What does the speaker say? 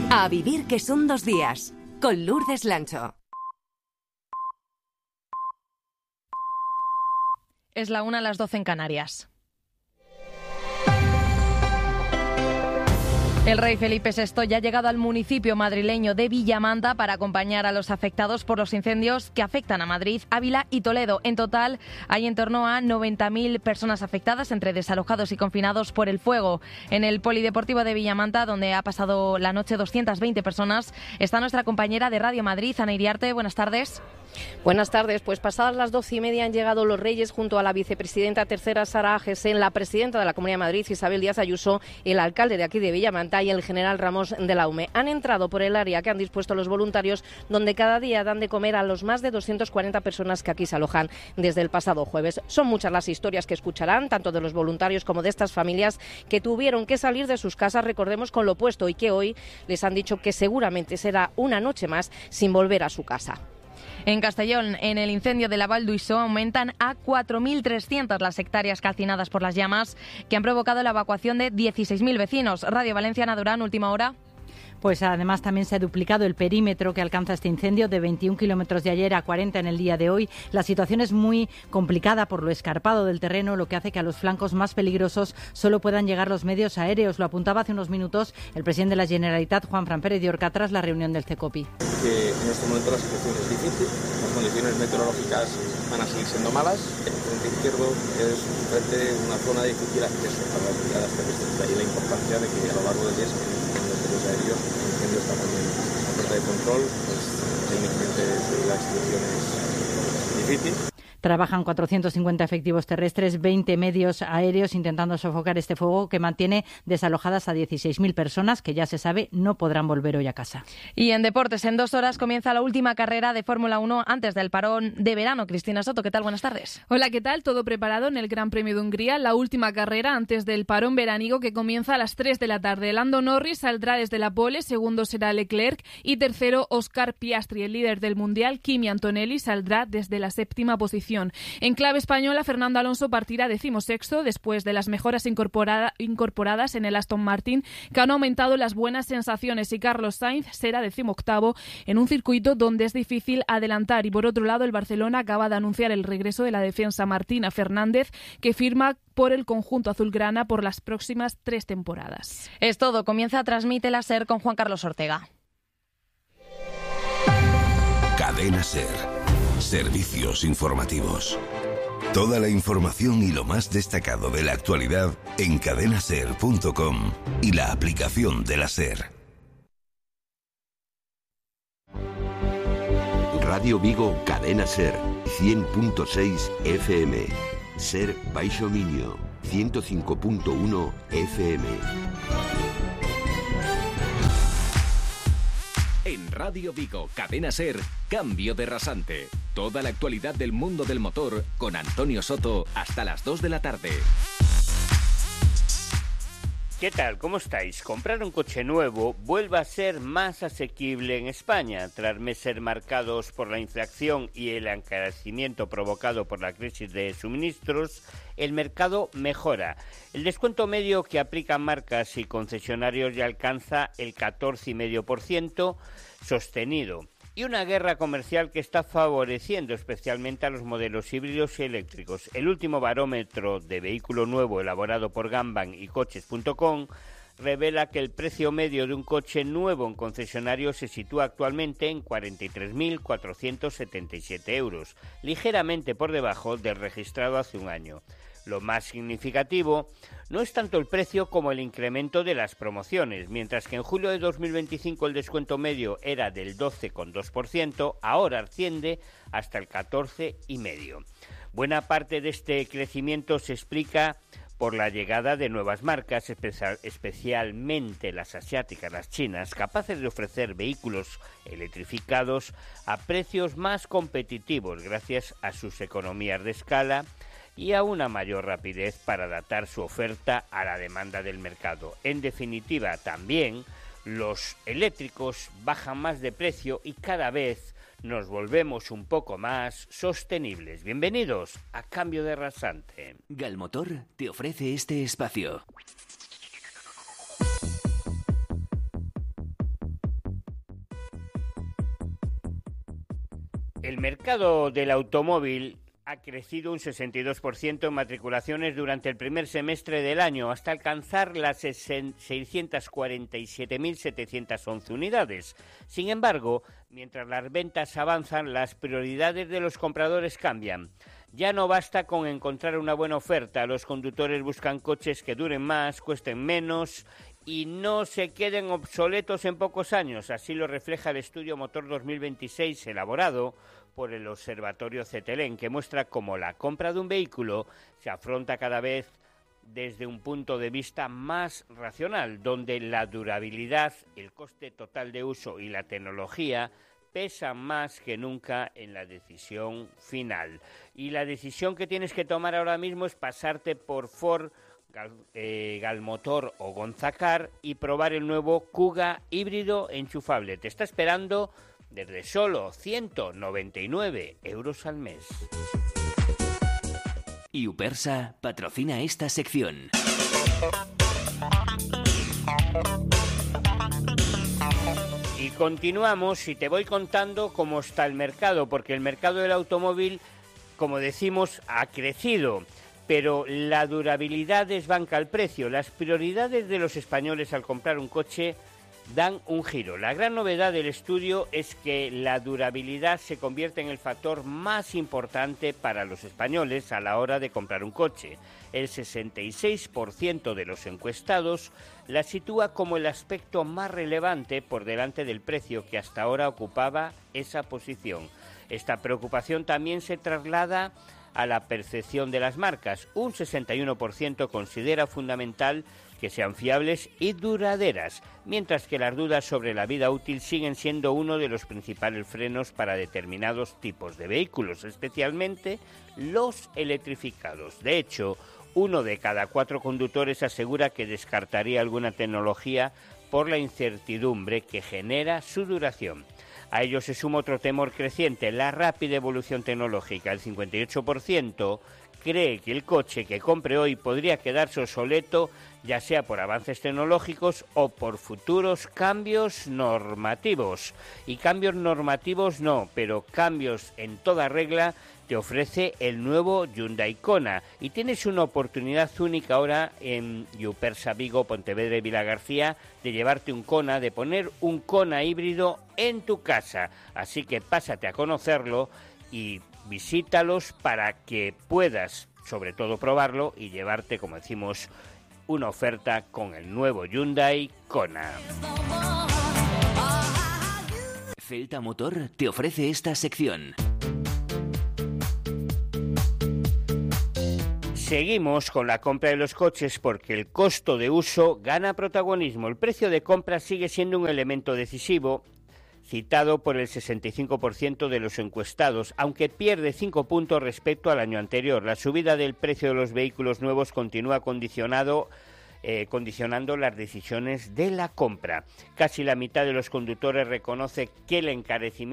A vivir que son 2 días, con Lourdes Lancho. Es la 1 a las 12 en Canarias. El rey Felipe VI ya ha llegado al municipio madrileño de Villamanta para acompañar a los afectados por los incendios que afectan a Madrid, Ávila y Toledo. En total, hay en torno a 90.000 personas afectadas, entre desalojados y confinados por el fuego. En el Polideportivo de Villamanta, donde ha pasado la noche 220 personas, está nuestra compañera de Radio Madrid, Ana Iriarte. Buenas tardes. Buenas tardes. Pues pasadas las 12:30 han llegado los Reyes junto a la vicepresidenta tercera Sara Agesen, la presidenta de la Comunidad de Madrid Isabel Díaz Ayuso, el alcalde de aquí de Villamanta y el general Ramos de la UME. Han entrado por el área que han dispuesto los voluntarios, donde cada día dan de comer a los más de 240 personas que aquí se alojan desde el pasado jueves. Son muchas las historias que escucharán, tanto de los voluntarios como de estas familias que tuvieron que salir de sus casas, recordemos, con lo opuesto, y que hoy les han dicho que seguramente será una noche más sin volver a su casa. En Castellón, en el incendio de la Val d'Uixó, aumentan a 4.300 las hectáreas calcinadas por las llamas, que han provocado la evacuación de 16.000 vecinos. Radio Valencia, Ana Durán, última hora. Pues además también se ha duplicado el perímetro que alcanza este incendio, de 21 kilómetros de ayer a 40 en el día de hoy. La situación es muy complicada por lo escarpado del terreno, lo que hace que a los flancos más peligrosos solo puedan llegar los medios aéreos. Lo apuntaba hace unos minutos el presidente de la Generalitat, Juanfran Pérez de Orca, tras la reunión del CECOPI. Que en este momento la situación es difícil, las condiciones meteorológicas van a seguir siendo malas. El frente izquierdo es una zona de difícil acceso para las brigadas terrestres. De ahí la importancia de que a lo largo del día se los medios aéreos. El incendio está también a falta de control, pues técnicamente la extinción es difícil. Trabajan 450 efectivos terrestres, 20 medios aéreos intentando sofocar este fuego que mantiene desalojadas a 16.000 personas que, ya se sabe, no podrán volver hoy a casa. Y en deportes, en 2 horas comienza la última carrera de Fórmula 1 antes del parón de verano. Cristina Soto, ¿qué tal? Buenas tardes. Hola, ¿qué tal? Todo preparado en el Gran Premio de Hungría, la última carrera antes del parón veraniego que comienza a las 3 de la tarde. Lando Norris saldrá desde la pole, segundo será Leclerc y tercero Oscar Piastri. El líder del Mundial, Kimi Antonelli, saldrá desde la 7ª posición. En clave española, Fernando Alonso partirá 16º después de las mejoras incorporadas en el Aston Martin, que han aumentado las buenas sensaciones, y Carlos Sainz será 18º en un circuito donde es difícil adelantar. Y por otro lado, el Barcelona acaba de anunciar el regreso de la defensa Martina Fernández, que firma por el conjunto azulgrana por las próximas 3 temporadas. Es todo. Comienza Transmite la SER con Juan Carlos Ortega. Cadena SER. Servicios informativos. Toda la información y lo más destacado de la actualidad en cadenaser.com y la aplicación de la SER. Radio Vigo, Cadena SER, 100.6 FM. SER Baixo Miño, 105.1 FM. En Radio Vigo, Cadena SER, Cambio de Rasante. Toda la actualidad del mundo del motor con Antonio Soto hasta las 2 de la tarde. ¿Qué tal? ¿Cómo estáis? Comprar un coche nuevo vuelve a ser más asequible en España. Tras meses marcados por la inflación y el encarecimiento provocado por la crisis de suministros, el mercado mejora. El descuento medio que aplican marcas y concesionarios ya alcanza el 14,5% sostenido. Y una guerra comercial que está favoreciendo especialmente a los modelos híbridos y eléctricos. El último barómetro de vehículo nuevo elaborado por Gamban y Coches.com revela que el precio medio de un coche nuevo en concesionario se sitúa actualmente en 43.477 euros, ligeramente por debajo del registrado hace un año. Lo más significativo no es tanto el precio como el incremento de las promociones. Mientras que en julio de 2025 el descuento medio era del 12,2%, ahora asciende hasta el 14,5%. Buena parte de este crecimiento se explica por la llegada de nuevas marcas, especialmente las asiáticas, las chinas, capaces de ofrecer vehículos electrificados a precios más competitivos gracias a sus economías de escala y a una mayor rapidez para adaptar su oferta a la demanda del mercado. En definitiva, también los eléctricos bajan más de precio y cada vez nos volvemos un poco más sostenibles. Bienvenidos a Cambio de Rasante. Galmotor te ofrece este espacio. El mercado del automóvil ha crecido un 62% en matriculaciones durante el primer semestre del año, hasta alcanzar las 647.711 unidades. Sin embargo, mientras las ventas avanzan, las prioridades de los compradores cambian. Ya no basta con encontrar una buena oferta, los conductores buscan coches que duren más, cuesten menos y no se queden obsoletos en pocos años. Así lo refleja el estudio Motor 2026 elaborado por el Observatorio CETELEN, que muestra cómo la compra de un vehículo se afronta cada vez desde un punto de vista más racional, donde la durabilidad, el coste total de uso y la tecnología pesan más que nunca en la decisión final. Y la decisión que tienes que tomar ahora mismo es pasarte por Ford, Galmotor o Gonzacar y probar el nuevo Kuga híbrido enchufable. Te está esperando desde solo 199 € al mes. Iupersa patrocina esta sección. Y continuamos y te voy contando cómo está el mercado, porque el mercado del automóvil, como decimos, ha crecido, pero la durabilidad desbanca el precio. Las prioridades de los españoles al comprar un coche dan un giro. La gran novedad del estudio es que la durabilidad se convierte en el factor más importante para los españoles a la hora de comprar un coche. El 66% de los encuestados la sitúa como el aspecto más relevante por delante del precio, que hasta ahora ocupaba esa posición. Esta preocupación también se traslada a la percepción de las marcas. Un 61% considera fundamental que sean fiables y duraderas, mientras que las dudas sobre la vida útil siguen siendo uno de los principales frenos para determinados tipos de vehículos, especialmente los electrificados. De hecho, 1 de cada 4 conductores asegura que descartaría alguna tecnología por la incertidumbre que genera su duración. A ello se suma otro temor creciente, la rápida evolución tecnológica. El 58% cree que el coche que compre hoy podría quedarse obsoleto, ya sea por avances tecnológicos o por futuros cambios normativos. Y cambios normativos no, pero cambios en toda regla te ofrece el nuevo Hyundai Kona. Y tienes una oportunidad única ahora en Iupersa Vigo, Pontevedra y Vilagarcía de llevarte un Kona, de poner un Kona híbrido en tu casa. Así que pásate a conocerlo y visítalos para que puedas, sobre todo, probarlo y llevarte, como decimos, una oferta con el nuevo Hyundai Kona. Celta Motor te ofrece esta sección. Seguimos con la compra de los coches porque el costo de uso gana protagonismo. El precio de compra sigue siendo un elemento decisivo, citado por el 65% de los encuestados, aunque pierde 5 puntos respecto al año anterior. La subida del precio de los vehículos nuevos continúa condicionando las decisiones de la compra. Casi la mitad de los conductores reconoce que el encarecimiento